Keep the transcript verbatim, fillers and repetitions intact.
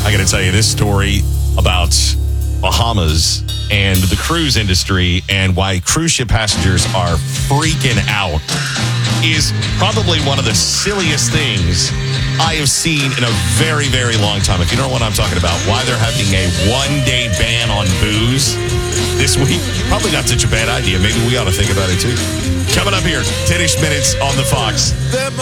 I got to tell you this story about Bahamas and the cruise industry and why cruise ship passengers are freaking out is probably one of the silliest things I have seen in a very, very long time. If you don't know what I'm talking about, why they're having a one-day ban on booze this week, probably not such a bad idea. Maybe we ought to think about it, too. Coming up here, ten-ish minutes on the Fox.